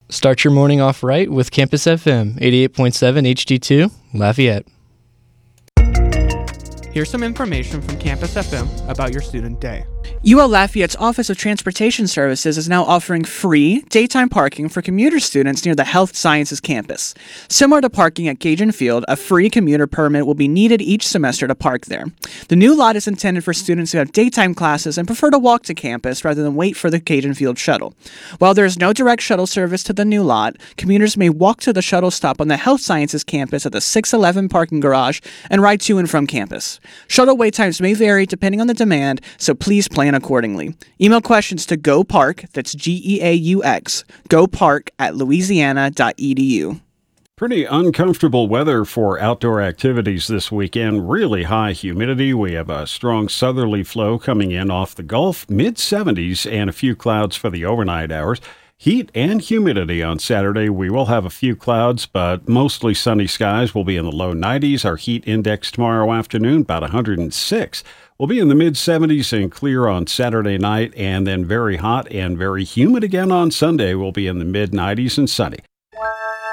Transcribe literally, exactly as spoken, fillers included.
Start your morning off right with Campus F M, eighty-eight point seven H D two, Lafayette. Here's some information from Campus F M about your student day. U L Lafayette's Office of Transportation Services is now offering free daytime parking for commuter students near the Health Sciences campus. Similar to parking at Cajun Field, a free commuter permit will be needed each semester to park there. The new lot is intended for students who have daytime classes and prefer to walk to campus rather than wait for the Cajun Field shuttle. While there is no direct shuttle service to the new lot, commuters may walk to the shuttle stop on the Health Sciences campus at the six eleven parking garage and ride to and from campus. Shuttle wait times may vary depending on the demand, so please plan accordingly. Email questions to GoPark, that's G E A U X, GoPark at louisiana dot e d u. Pretty uncomfortable weather for outdoor activities this weekend. Really high humidity. We have a strong southerly flow coming in off the Gulf, mid seventies, and a few clouds for the overnight hours. Heat and humidity on Saturday. We will have a few clouds, but mostly sunny skies. Will be in the low nineties. Our heat index tomorrow afternoon, about one hundred six. We'll be in the mid seventies and clear on Saturday night, and then very hot and very humid again on Sunday. We'll be in the mid nineties and sunny.